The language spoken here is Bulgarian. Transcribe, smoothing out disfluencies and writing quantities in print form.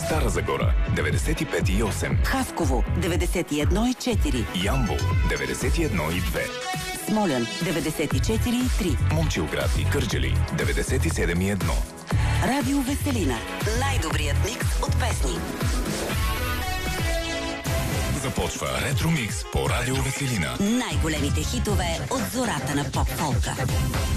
Стара Загора 95,8, Хасково 91,4, Ямбол 91,2, Смолян 94,3, Момчилград и Кърджали 97,1. Радио Веселина. Най-добрият микс от песни. Започва Ретро Микс по Радио Веселина. Най-големите хитове от зората на поп-фолка.